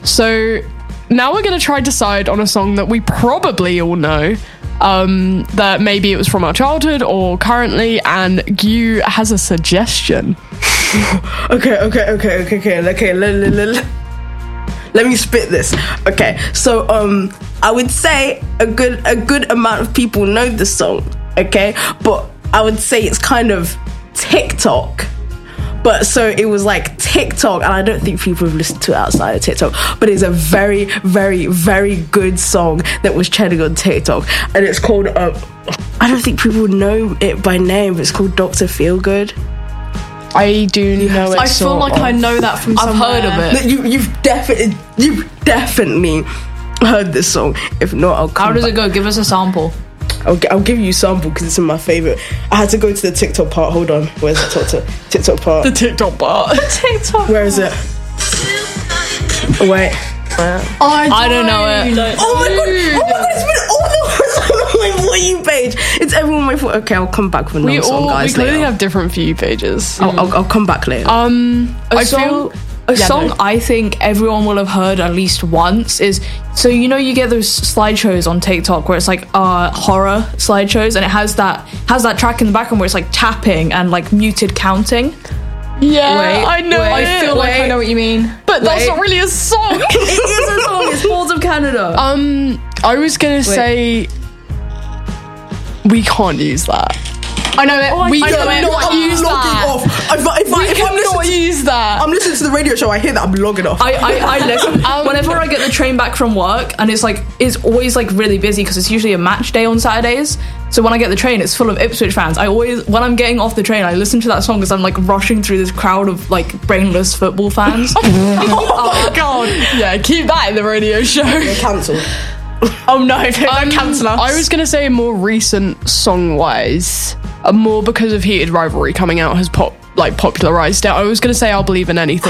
So now we're going to try to decide on a song that we probably all know, that maybe it was from our childhood or currently, and Gyu has a suggestion. Okay. Let me spit this. Okay, so I would say a good amount of people know this song. Okay, but I would say it's kind of TikTok. But so it was like TikTok, and I don't think people have listened to it outside of TikTok, but it's a very, very, very good song that was trending on TikTok, and it's called, I don't think people know it by name, but it's called Dr. Feelgood. I do know it. I feel like I know that from somewhere. I've heard of it. You've definitely heard this song. If not, I'll come How does back. it go? Give us a sample. I'll give you a sample because it's in my favourite. I had to go to the TikTok part. Hold on. Where's the TikTok part? The TikTok part. TikTok. Where is it? Wait. I don't know it. Oh my god! It's been all the on my For You page. It's everyone on my For. Okay, I'll come back with another song, guys. We clearly later. have different For You pages. I'll come back later. A song I think everyone will have heard at least once is, so you know you get those slideshows on TikTok where it's like horror slideshows, and it has that track in the background where it's like tapping and like muted counting. Yeah, I know. I feel like I know what you mean. But that's not really a song. It is a song. It's Balls of Canada. I was gonna say we can't use that. I know it. We I know cannot it. not use that. If cannot use that. I'm listening to the radio show, I hear that, I'm logging off. I listen whenever I get the train back from work, and it's always like really busy because it's usually a match day on Saturdays. So when I get the train, it's full of Ipswich fans. When I'm getting off the train, I listen to that song because I'm like rushing through this crowd of like brainless football fans. Oh god. Yeah, keep that in the radio show. Cancelled. Oh no, don't cancel us. I was gonna say more recent song-wise, more because of Heated Rivalry coming out has popularized it. I was gonna say I'll Believe in Anything.